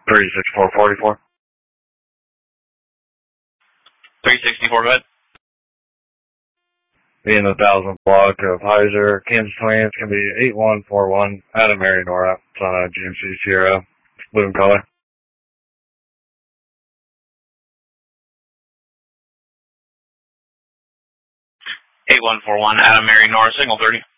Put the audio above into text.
36444. 364, go ahead. Being the 1000th block of Heiser, Kansas Twins can be 8141 out of Mary Nora. It's on a GMC Sierra, blue in color. 8141 Adam Mary Nora, signal 30.